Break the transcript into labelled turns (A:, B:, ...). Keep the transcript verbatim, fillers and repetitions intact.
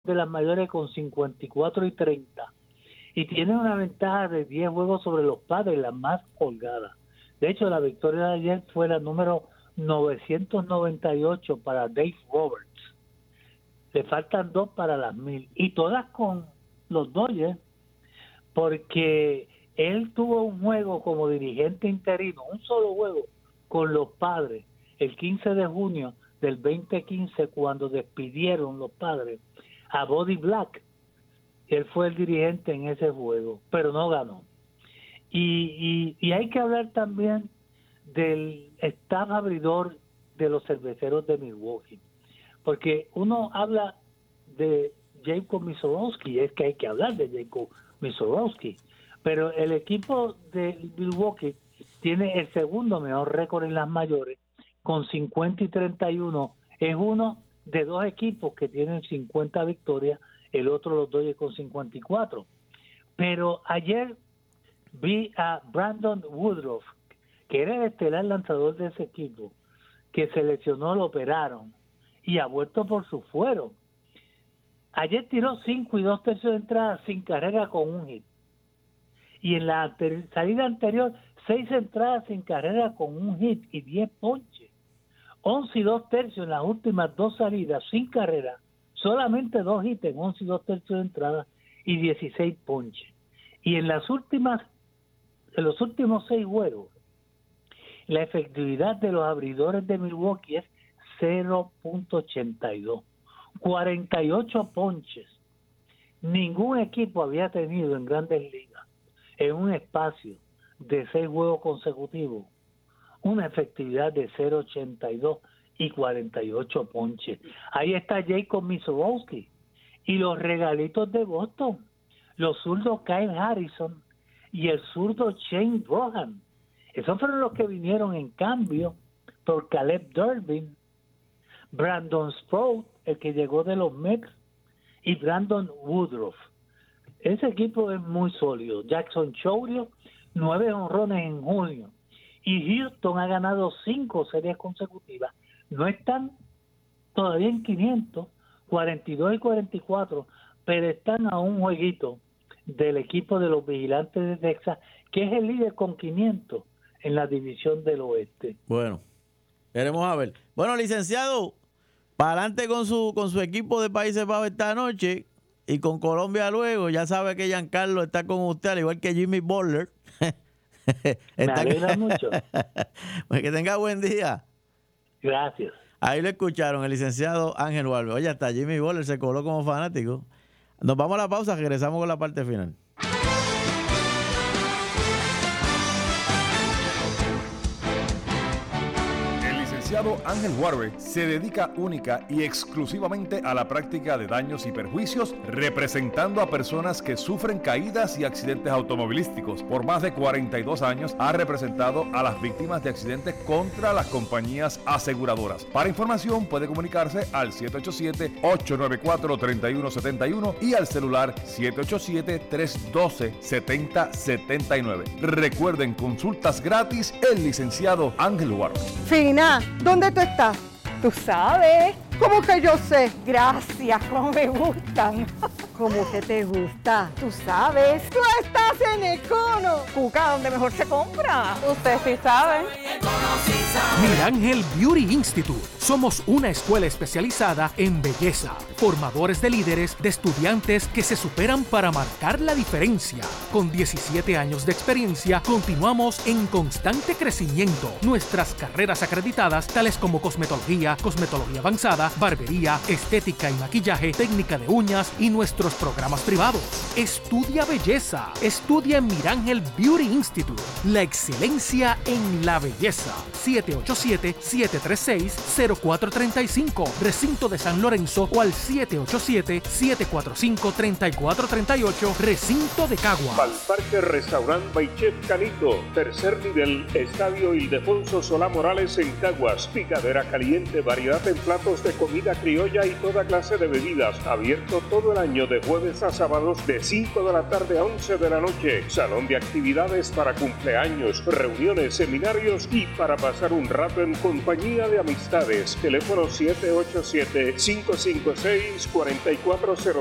A: de las mayores con cincuenta y cuatro y treinta. Y tienen una ventaja de diez juegos sobre los Padres, la más holgada. De hecho, la victoria de ayer fue la número novecientos noventa y ocho para Dave Roberts. Le faltan dos para las mil. Y todas con los Dodgers, porque él tuvo un juego como dirigente interino, un solo juego con los Padres, el quince de junio del veinte quince, cuando despidieron los Padres a Bobby Black. Él fue el dirigente en ese juego, pero no ganó. Y, y, y hay que hablar también del staff abridor de los Cerveceros de Milwaukee, porque uno habla de Jacob Misiorowski, es que hay que hablar de Jacob Misiorowski, pero el equipo de Milwaukee tiene el segundo mejor récord en las mayores, con cincuenta y treinta y uno. Es uno de dos equipos que tienen cincuenta victorias, el otro los Dodgers con cincuenta y cuatro. Pero ayer vi a Brandon Woodruff, que era el estelar lanzador de ese equipo, que se lesionó, lo operaron y ha vuelto por su fuero. Ayer tiró cinco y dos tercios de entrada sin carrera con un hit. Y en la anter- salida anterior, seis entradas sin carrera con un hit y diez ponches. once y dos tercios en las últimas dos salidas sin carrera, solamente dos hits en once y dos tercios de entrada y dieciséis ponches. Y en las últimas, en los últimos seis juegos, la efectividad de los abridores de Milwaukee es cero punto ochenta y dos, cuarenta y ocho ponches. Ningún equipo había tenido en Grandes Ligas, en un espacio de seis juegos consecutivos, una efectividad de cero punto ochenta y dos y cuarenta y ocho ponches. Ahí está Jacob Misiorowski y los regalitos de Boston, los zurdos Kyle Harrison y el zurdo Shane Rohan. Esos fueron los que vinieron en cambio por Caleb Durbin, Brandon Sprout, el que llegó de los Mets, y Brandon Woodruff. Ese equipo es muy sólido. Jackson Chourio, nueve honrones en junio. Y Houston ha ganado cinco series consecutivas. No están todavía en quinientos, cuarenta y dos y cuarenta y cuatro, pero están a un jueguito del equipo de los Vigilantes de Texas, que es el líder con quinientos en la división del oeste.
B: Bueno, queremos a ver. Bueno, licenciado, para adelante con su con su equipo de Países Bajos esta noche y con Colombia luego. Ya sabe que Giancarlo está con usted, al igual que Jimmy Butler.
A: Me alegra mucho.
B: Pues que tenga buen día.
A: Gracias.
B: Ahí lo escucharon, el licenciado Ángel Walve. Oye, hasta Jimmy Butler se coló como fanático. Nos vamos a la pausa, regresamos con la parte final.
C: Ángel Walve se dedica única y exclusivamente a la práctica de daños y perjuicios, representando a personas que sufren caídas y accidentes automovilísticos. Por más de cuarenta y dos años ha representado a las víctimas de accidentes contra las compañías aseguradoras. Para información puede comunicarse al siete ocho siete, ocho nueve cuatro, tres uno siete uno y al celular siete ocho siete, tres uno dos, siete cero siete nueve. Recuerden, consultas gratis, el licenciado Ángel Walve.
D: Fina, ¿dónde tú estás?
E: Tú sabes.
D: ¿Cómo que yo sé?
E: Gracias, cómo me gustan.
D: ¿Cómo que te gusta?
E: Tú sabes.
D: Tú estás en Econo.
E: Cuca, donde mejor se compra. Ustedes sí saben.
F: Mirángel Beauty Institute. Somos una escuela especializada en belleza, formadores de líderes, de estudiantes que se superan para marcar la diferencia. Con diecisiete años de experiencia, continuamos en constante crecimiento. Nuestras carreras acreditadas, tales como cosmetología, cosmetología avanzada, barbería, estética y maquillaje, técnica de uñas y nuestros programas privados. Estudia belleza. Estudia en Mirángel Beauty Institute. La excelencia en la belleza. siete ocho siete, siete tres seis, cero cuatro tres cinco, Recinto de San Lorenzo, o al siete ocho siete, siete cuatro cinco, tres cuatro tres ocho, Recinto de Caguas.
G: Balparque Restaurant by Chef Canito, tercer nivel, Estadio Ildefonso Solá Morales en Caguas. Picadera caliente, variedad en platos de comida criolla y toda clase de bebidas. Abierto todo el año de de jueves a sábados de cinco de la tarde a once de la noche. Salón de actividades para cumpleaños, reuniones, seminarios y para pasar un rato en compañía de amistades. Teléfono siete ocho siete, cinco cinco seis, cuatro cuatro cero